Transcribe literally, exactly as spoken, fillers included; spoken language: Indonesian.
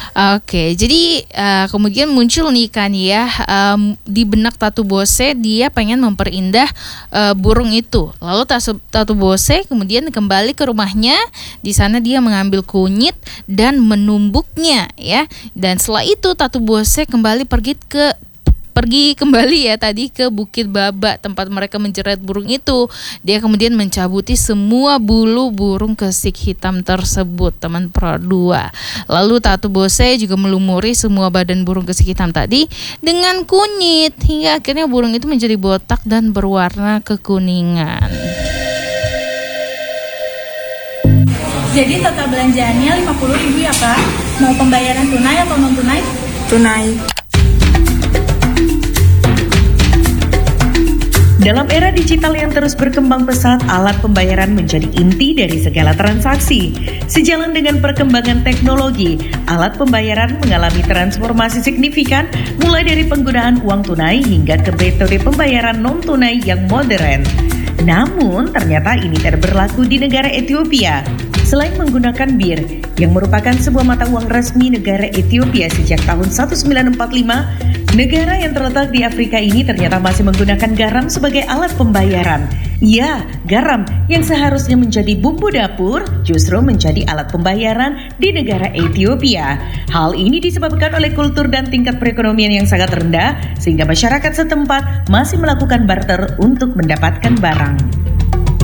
Oke, jadi, eee, kemudian muncul nih kan ya, mmm, di benak Tatu Bose dia pengen memperindah, eee, burung itu. Lalu tasu Tatu Bose kemudian kembali ke rumahnya, di sana dia mengambil kunyit dan menumbuknya ya, dan setelah itu Tatu Bose kembali pergi ke pergi kembali ya tadi ke Bukit Baba tempat mereka menjerat burung itu. Dia kemudian mencabuti semua bulu burung kesik hitam tersebut, teman Pro dua. Lalu Tatu Bose juga melumuri semua badan burung kesik hitam tadi dengan kunyit hingga akhirnya burung itu menjadi botak dan berwarna kekuningan. Jadi total belanjaannya lima puluh ribu ya Kak? Mau pembayaran tunai atau non tunai? Tunai. Dalam era digital yang terus berkembang pesat, alat pembayaran menjadi inti dari segala transaksi. Sejalan dengan perkembangan teknologi, alat pembayaran mengalami transformasi signifikan mulai dari penggunaan uang tunai hingga ke metode pembayaran non-tunai yang modern. Namun, ternyata ini tidak berlaku di negara Ethiopia. Selain menggunakan bir, yang merupakan sebuah mata uang resmi negara Ethiopia sejak tahun seribu sembilan ratus empat puluh lima, negara yang terletak di Afrika ini ternyata masih menggunakan garam sebagai alat pembayaran. Ya, garam yang seharusnya menjadi bumbu dapur justru menjadi alat pembayaran di negara Ethiopia. Hal ini disebabkan oleh kultur dan tingkat perekonomian yang sangat rendah, sehingga masyarakat setempat masih melakukan barter untuk mendapatkan barang.